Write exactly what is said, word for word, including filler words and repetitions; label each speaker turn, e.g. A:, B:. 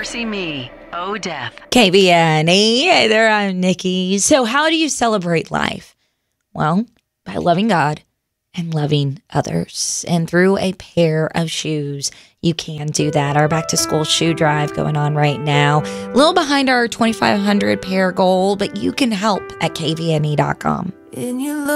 A: Mercy Me, Oh Death.
B: K V N E. Hey there, I'm Nikki. So how do you celebrate life? Well, by loving God and loving others. And through a pair of shoes, you can do that. Our back to school shoe drive going on right now. A little behind our twenty-five hundred pair goal, but you can help at K V N E dot com.
C: In your